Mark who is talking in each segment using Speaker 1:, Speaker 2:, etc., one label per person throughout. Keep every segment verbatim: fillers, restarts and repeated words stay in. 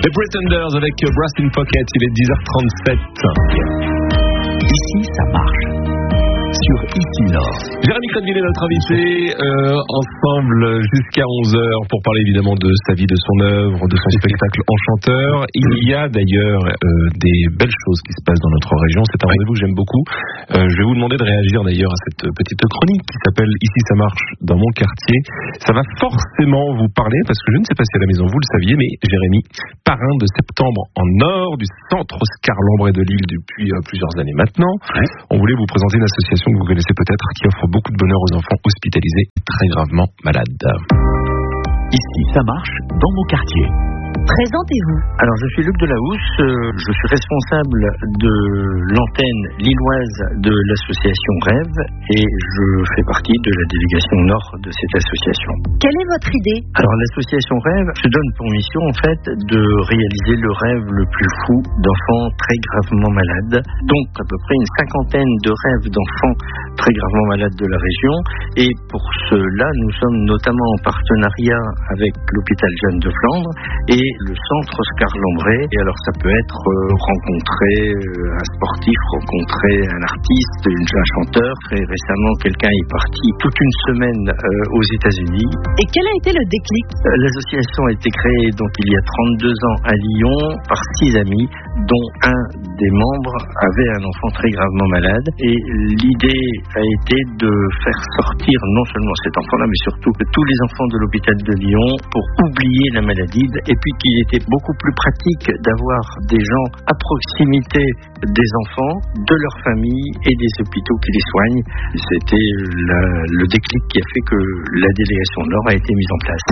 Speaker 1: Les Pretenders avec Brass in Pocket, il est dix heures trente-sept.
Speaker 2: Ici, ça marche. Sur Ici Nord.
Speaker 1: Jérémy Crédville est notre invité, euh, ensemble jusqu'à onze heures pour parler évidemment de sa vie, de son œuvre, de son spectacle Enchanteur. Il y a d'ailleurs euh, des belles choses qui se passent dans notre région. C'est un rendez-vous que j'aime beaucoup. Euh, je vais vous demander de réagir d'ailleurs à cette petite chronique qui s'appelle Ici ça marche dans mon quartier. Ça va forcément vous parler parce que je ne sais pas si à la maison vous le saviez, mais Jérémy, parrain de septembre en or du centre Oscar Lambret de Lille depuis euh, plusieurs années maintenant. Ouais. On voulait vous présenter une association que vous connaissez peut-être, qui offre beaucoup de bonheur aux enfants hospitalisés et très gravement malades.
Speaker 2: Ici, ça marche dans mon quartier.
Speaker 3: Présentez-vous.
Speaker 4: Alors, je suis Luc Delahousse, euh, je suis responsable de l'antenne lilloise de l'association Rêve et je fais partie de la délégation nord de cette association.
Speaker 3: Quelle est votre idée?
Speaker 4: Alors, l'association Rêve se donne pour mission, en fait, de réaliser le rêve le plus fou d'enfants très gravement malades. Donc, à peu près une cinquantaine de rêves d'enfants très gravement malades de la région. Et pour cela, nous sommes notamment en partenariat avec l'hôpital Jeanne de Flandre et le centre Oscar Lambret. Et alors ça peut être euh, rencontrer euh, un sportif, rencontrer un artiste, un chanteur. Très récemment, quelqu'un est parti toute une semaine euh, aux États-Unis.
Speaker 3: Et quel a été le déclic?
Speaker 4: euh, L'association a été créée donc il y a trente-deux ans à Lyon par six amis, dont un des membres avait un enfant très gravement malade. Et l'idée a été de faire sortir non seulement cet enfant-là, mais surtout tous les enfants de l'hôpital de Lyon pour oublier la maladie. Et puis qu'il était beaucoup plus pratique d'avoir des gens à proximité des enfants, de leur famille et des hôpitaux qui les soignent. C'était la, le déclic qui a fait que la délégation Nord a été mise en place.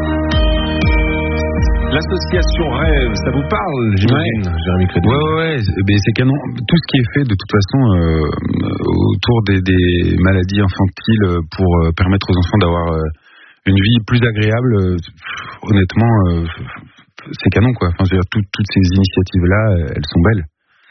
Speaker 1: L'association Rêve, ça vous parle, j'imagine, ouais. Jérémy Crédville?
Speaker 5: Ouais, ouais, ouais, mais c'est canon. Tout ce qui est fait, de toute façon, euh, autour des, des maladies infantiles pour euh, permettre aux enfants d'avoir euh, une vie plus agréable, euh, honnêtement, euh, c'est canon, quoi. Enfin, je veux dire, tout, toutes ces initiatives-là, elles sont belles.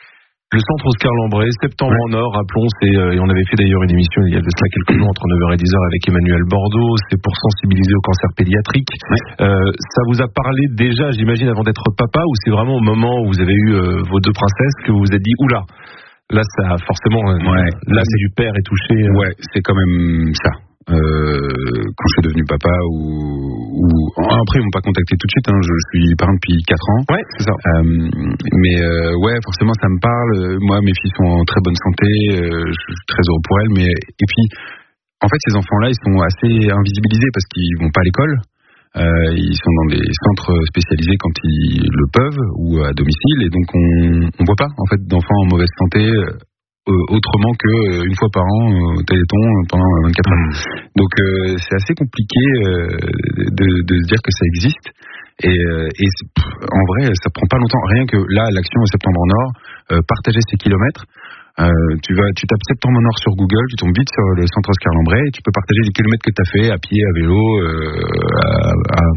Speaker 1: Le centre Oscar Lambret, septembre ouais. en or, rappelons, c'est, euh, et on avait fait d'ailleurs une émission il y a de cela quelques jours entre neuf heures et dix heures avec Emmanuel Bordeaux, c'est pour sensibiliser au cancer pédiatrique. Ouais. Euh, ça vous a parlé déjà, j'imagine, avant d'être papa, ou c'est vraiment au moment où vous avez eu euh, vos deux princesses que vous vous êtes dit, oula, là, ça forcément, ouais. l'âme du père est touché. Euh...
Speaker 5: Ouais, c'est quand même ça. Euh, quand je suis devenu papa ou, ou après ils m'ont pas contacté tout de suite, hein, je suis parrain depuis quatre ans.
Speaker 1: Ouais, c'est ça.
Speaker 5: Euh, mais euh, ouais, forcément ça me parle. Moi mes filles sont en très bonne santé, euh, je suis très heureux pour elles. Mais et puis en fait ces enfants-là ils sont assez invisibilisés parce qu'ils vont pas à l'école. Euh, ils sont dans des centres spécialisés quand ils le peuvent ou à domicile et donc on on voit pas en fait d'enfants en mauvaise santé. Euh, autrement que euh, une fois par an au euh, Téléthon euh, pendant vingt-quatre heures. Mmh. Donc euh, c'est assez compliqué euh, de, de se dire que ça existe et, euh, et pff, en vrai ça prend pas longtemps. Rien que là l'action au Septembre en or, euh, partager ses kilomètres. Euh, tu vas, tu tapes Septembre en or sur Google, tu tombes vite sur le centre Oscar Lambret et tu peux partager les kilomètres que tu as fait à pied, à vélo, euh, à, à,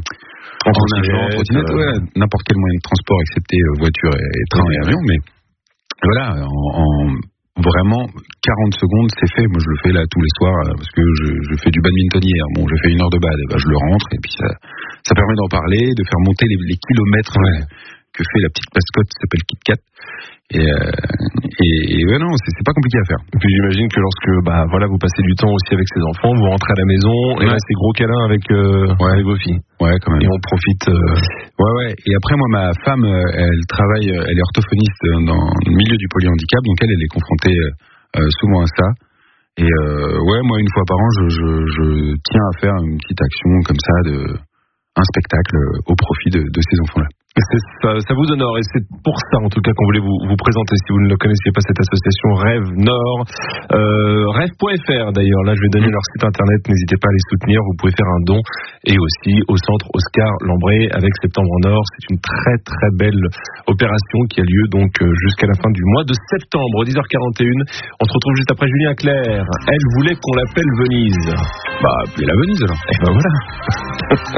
Speaker 5: en nageant, en trottinette, ouais, n'importe quel moyen de transport excepté euh, voiture et, et train et avion, mais voilà, en, en vraiment quarante secondes, c'est fait. Moi, je le fais là tous les soirs parce que je, je fais du badminton hier. Bon, je fais une heure de bad, ben, je le rentre et puis ça, ça permet d'en parler, de faire monter les, les kilomètres ouais. que fait la petite mascotte qui s'appelle Kit Kat. Et, euh, et, et ouais, non, c'est, c'est pas compliqué à faire.
Speaker 1: Et puis j'imagine que lorsque bah voilà vous passez du temps aussi avec ces enfants, vous rentrez à la maison et ouais. là c'est gros câlin avec euh,
Speaker 5: ouais.
Speaker 1: avec vos filles.
Speaker 5: Ouais, quand même.
Speaker 1: Et on profite. Euh...
Speaker 5: Ouais, ouais. Et après moi, ma femme, elle travaille, elle est orthophoniste dans le milieu du polyhandicap, donc elle, elle est confrontée euh, souvent à ça. Et euh, ouais, moi une fois par an, je, je, je tiens à faire une petite action comme ça de un spectacle au profit de, de ces enfants-là.
Speaker 1: C'est, ça, ça vous honore et c'est pour ça en tout cas qu'on voulait vous, vous présenter si vous ne le connaissiez pas cette association Rêve Nord, euh, rêve point f r d'ailleurs, là je vais donner leur site internet, n'hésitez pas à les soutenir, vous pouvez faire un don et aussi au centre Oscar Lambret avec Septembre en or, c'est une très très belle opération qui a lieu donc jusqu'à la fin du mois de septembre, dix heures quarante et une, on se retrouve juste après Julien Clerc, elle voulait qu'on l'appelle Venise.
Speaker 5: Bah appelez la Venise alors.
Speaker 1: Et ben voilà.